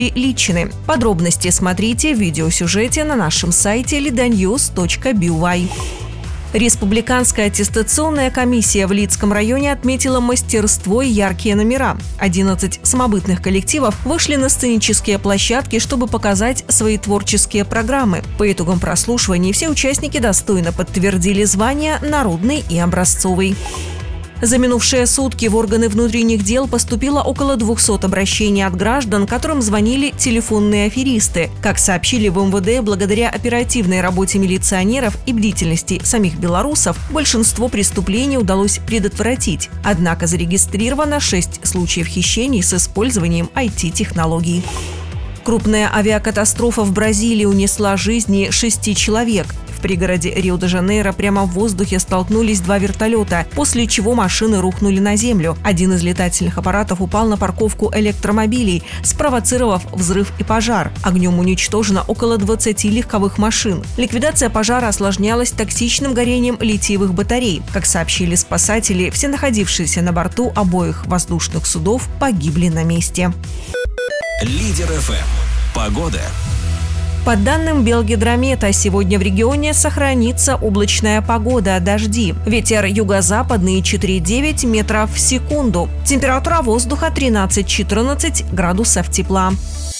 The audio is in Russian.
личины. Подробности смотрите в видеосюжете на нашем сайте ledanews.by. Республиканская аттестационная комиссия в Лидском районе отметила мастерство и яркие номера. 11 самобытных коллективов вышли на сценические площадки, чтобы показать свои творческие программы. По итогам прослушивания все участники достойно подтвердили звания «Народный» и «Образцовый». За минувшие сутки в органы внутренних дел поступило около 200 обращений от граждан, которым звонили телефонные аферисты. Как сообщили в МВД, благодаря оперативной работе милиционеров и бдительности самих белорусов, большинство преступлений удалось предотвратить. Однако зарегистрировано 6 случаев хищений с использованием IT-технологий. Крупная авиакатастрофа в Бразилии унесла жизни 6 человек. В пригороде Рио-де-Жанейро прямо в воздухе столкнулись 2 вертолета, после чего машины рухнули на землю. Один из летательных аппаратов упал на парковку электромобилей, спровоцировав взрыв и пожар. Огнем уничтожено около 20 легковых машин. Ликвидация пожара осложнялась токсичным горением литиевых батарей. Как сообщили спасатели, все находившиеся на борту обоих воздушных судов погибли на месте. Лидер ФМ. Погода. По данным Белгидромета, сегодня в регионе сохранится облачная погода, дожди. Ветер юго-западный 4,9 метров в секунду. Температура воздуха 13-14 градусов тепла.